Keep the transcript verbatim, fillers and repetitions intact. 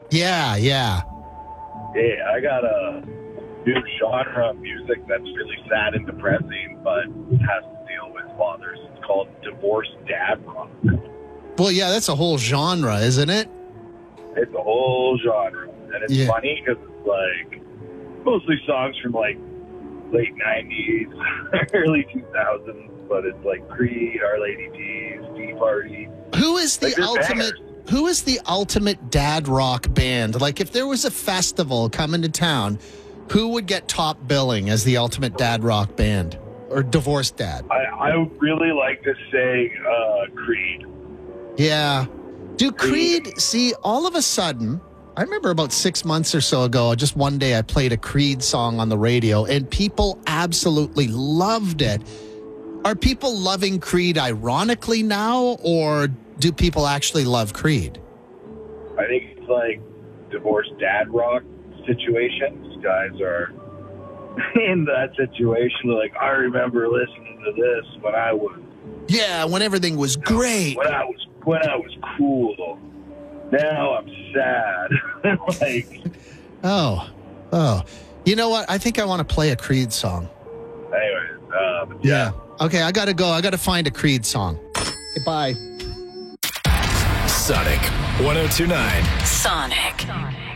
Yeah, yeah. Yeah, I got a new genre of music that's really sad and depressing, but has to deal with fathers. It's called divorced dad rock. Well, yeah, that's a whole genre, isn't it? It's a whole genre, and it's Yeah. funny because it's like mostly songs from like late nineties, early two thousands, but it's like Creed, Our Lady D's, Tea Party. Who is the Like, they're ultimate? bangers. Who is the ultimate dad rock band? Like, if there was a festival coming to town, who would get top billing as the ultimate dad rock band or divorced dad? I, I would really like to say uh, Creed. Yeah. Do Creed, see, all of a sudden, I remember about six months or so ago, just one day I played a Creed song on the radio and people absolutely loved it. Are people loving Creed ironically now, or do people actually love Creed? I think it's like divorced dad rock situations. Guys are in that situation. They're like, I remember listening to this when I was Yeah, when everything was great. when I was when I was cool. Now I'm sad. Like, Oh, oh. You know what? I think I want to play a Creed song. anyways, um, Yeah. Okay, I got to go. I got to find a Creed song. Okay, bye. Sonic one oh two point nine. Sonic.